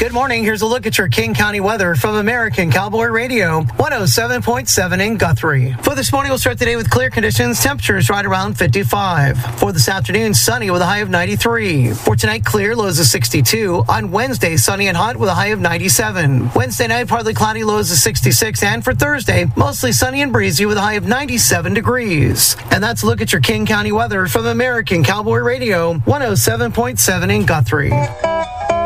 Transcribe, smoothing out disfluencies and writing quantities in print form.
Good morning. Here's a look at your King County weather from American Cowboy Radio, 107.7 in Guthrie. For this morning, we'll start the day with clear conditions. Temperatures right around 55. For this afternoon, sunny with a high of 93. For tonight, clear, lows of 62. On Wednesday, sunny and hot with a high of 97. Wednesday night, partly cloudy, lows of 66. And for Thursday, mostly sunny and breezy with a high of 97 degrees. And that's a look at your King County weather from American Cowboy Radio, 107.7 in Guthrie.